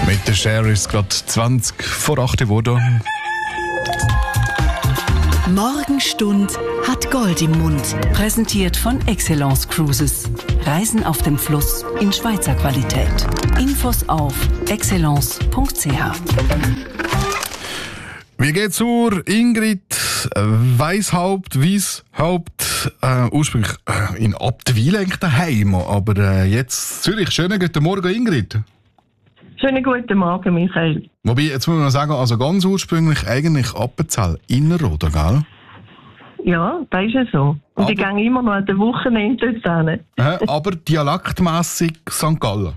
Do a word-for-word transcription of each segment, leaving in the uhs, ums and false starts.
Mit der Share ist es gerade zwanzig vor acht geworden. Morgenstund hat Gold im Mund. Präsentiert von Excellence Cruises. Reisen auf dem Fluss in Schweizer Qualität. Infos auf excellence punkt c h. Wie geht's zur Ingrid Weishaupt, Weishaupt, äh, ursprünglich äh, in Abtwil daheim, aber äh, jetzt Zürich. Schönen guten Morgen, Ingrid. Schönen guten Morgen, Michael. Wobei, jetzt muss man sagen, also ganz ursprünglich eigentlich Appenzell Innerrhoden, gell? Ja, das ist ja so. Und aber, ich gehe immer noch an den Wochenende dort hin. Äh, aber dialektmässig Sankt Gallen?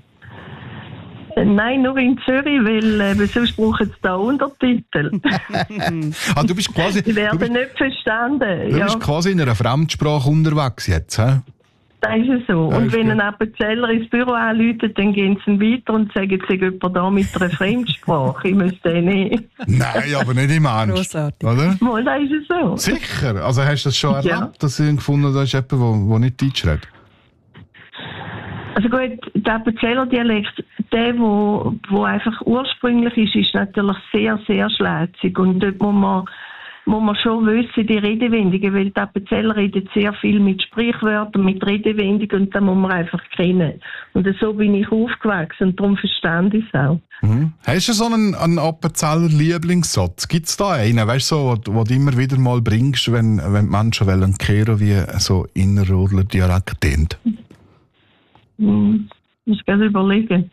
Nein, nur in Zürich, weil äh, sonst brauchen sie da Untertitel. ah, du bist quasi... Die werden bist, nicht verstanden. Du ja. bist quasi in einer Fremdsprache unterwegs jetzt, hä? Das ist ja so. Ja, und wenn gut. ein Appenzeller ins Büro anruft, dann gehen sie weiter und sagen, es sei jemand da mit einer Fremdsprache. Ich müsste den nicht. Nein, aber nicht im Ernst. Grossartig. Oder? Mal, das ist ja so. Sicher? Also hast du das schon erlebt, Ja. dass du gefunden hast, dass jemand, der nicht Deutsch redet? Also gut, der Appenzeller Dialekt, der, wo, wo einfach ursprünglich ist, ist natürlich sehr, sehr schlätzig. Und dort muss man, muss man schon wissen, die Redewendungen, weil die Appenzeller reden sehr viel mit Sprichwörtern, mit Redewendungen, und das muss man einfach kennen. Und so bin ich aufgewachsen und darum verstand ich es auch. Mhm. Hast du so einen, einen Appenzeller Lieblingssatz? Gibt es da einen, weißt du, so, den du immer wieder mal bringst, wenn, wenn die Menschen wollen kehren, wie so Innerrhodler Dialekt tönt? Hm, ich muss gerade überlegen.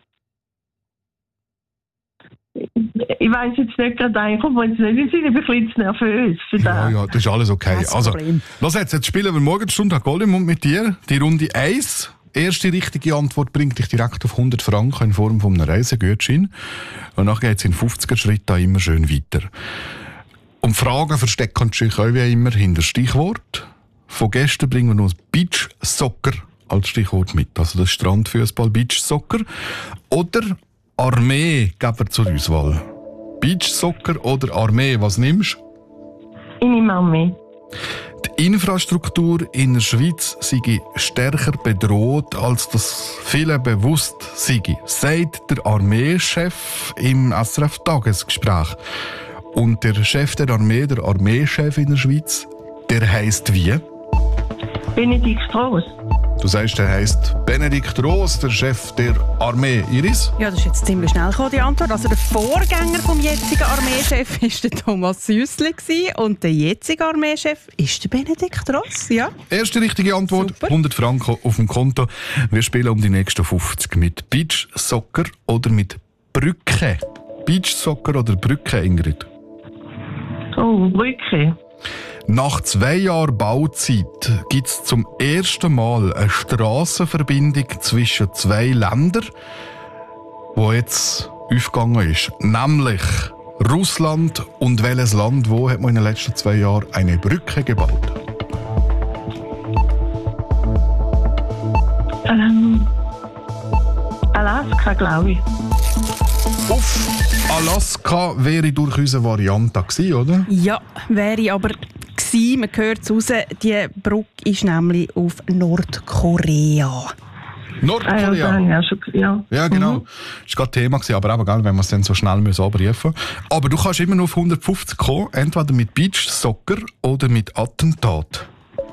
Ich weiss jetzt nicht gerade ein, kommt mir jetzt nicht in Sinn, ich bin ein bisschen zu nervös für das. Ja, ja, das ist alles okay. Kein Also, Problem. los jetzt, jetzt spielen wir Morgenstunde an Gold im Mund mit dir. Die Runde eins. Erste richtige Antwort bringt dich direkt auf hundert Franken in Form von einem Reisegutschein. Und dann geht es in fünfziger Schritten immer schön weiter. Und Fragen verstecken sich auch wie immer hinter Stichwort. Von gestern bringen wir noch Beach Soccer als Stichwort mit. Also das Strandfußball, Beach Soccer. Oder Armee geben wir zur Auswahl. Beach Soccer oder Armee, was nimmst du? Ich nehme Mami. Die Infrastruktur in der Schweiz sei stärker bedroht, als das vielen bewusst sei, sagt der Armeechef im S R F-Tagesgespräch. Und der Chef der Armee, der Armeechef in der Schweiz, der heisst wie? Benedikt Stross. Du sagst, der heisst Benedikt Roos, der Chef der Armee. Iris? Ja, das ist jetzt ziemlich schnell gekommen, die Antwort. Also der Vorgänger vom jetzigen Armeechef war der Thomas Süssli und der jetzige Armeechef ist der Benedikt Ross. Ja. Erste richtige Antwort, Super. hundert Franken auf dem Konto. Wir spielen um die nächsten fünfzig mit Beach Soccer oder mit Brücke. Beach Soccer oder Brücke, Ingrid? Oh, Brücke. Nach zwei Jahren Bauzeit gibt es zum ersten Mal eine Strassenverbindung zwischen zwei Ländern, die jetzt aufgegangen ist. Nämlich Russland und welches Land, wo hat man in den letzten zwei Jahren eine Brücke gebaut? Ähm, Alaska, glaube ich. Auf Alaska wäre durchaus eine Variante gewesen, oder? Ja, wäre aber gewesen. Man hört es raus, die Brücke ist nämlich auf Nordkorea. Nordkorea. Ah, ja, dann, ja, schon, ja. Ja, genau. Mhm. Das war gerade Thema, gewesen, aber eben, gell, wenn wir es dann so schnell müssen abrufen müssen. Aber du kannst immer noch auf hundertfünfzig kommen, entweder mit Beach Soccer oder mit Attentat.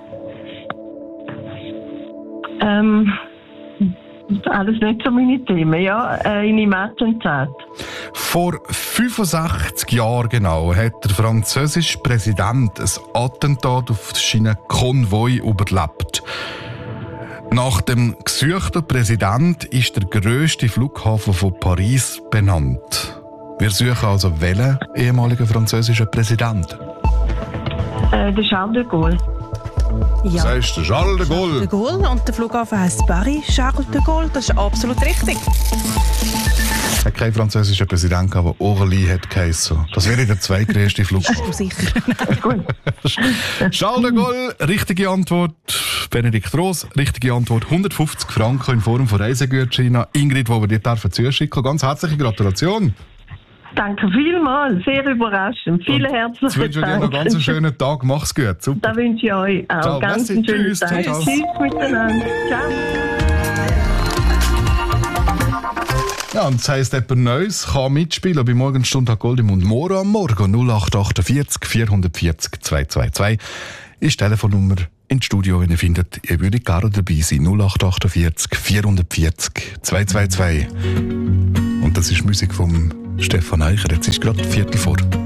Ähm, alles nicht so meine Themen, ja. Äh, in einem Attentat. Vor fünfundsechzig Jahren genau hat der französische Präsident ein Attentat auf seinen Konvoi überlebt. Nach dem gesuchten Präsident ist der grösste Flughafen von Paris benannt. Wir suchen also welchen ehemaligen französischen Präsident? Äh, der Charles de Gaulle. Ja. Das heißt Charles de De Gaulle. Gaulle und der Flughafen heisst Paris Charles de Gaulle. Das ist absolut richtig. Es hat keinen französischen Präsident gehabt, der Orly hat geheissen. Das wäre der zweitgrößte Bist du Flughafen. sicher? Gut. Charles de Gaulle, richtige Antwort. Benedikt Roos, richtige Antwort. hundertfünfzig Franken in Form von Reisegutschein. Ingrid, wo wir dir dürfen zuschicken. Ganz herzliche Gratulation. Danke vielmals, sehr überraschend. Vielen herzlichen Jetzt wünsche ich dir noch einen Dank. ganz schönen Tag. Mach's gut. Super. Das wünsche ich euch auch. Ciao, Ganz merci, einen schönen tschüss, Tag. ciao, ciao. Tschüss miteinander. Ciao. Ja, und das heisst, jemand Neues kann mitspielen bei Morgenstunde hat Gold im Mund. Morgen am Morgen null acht achtundvierzig vierhundertvierzig zweihundertzweiundzwanzig ist die Telefonnummer ins Studio, wenn ihr findet, ihr würdet gerne dabei sein. null acht achtundvierzig vierhundertvierzig zweihundertzweiundzwanzig. Und das ist Musik von Stefan Eicher. Jetzt ist gerade Viertel vor.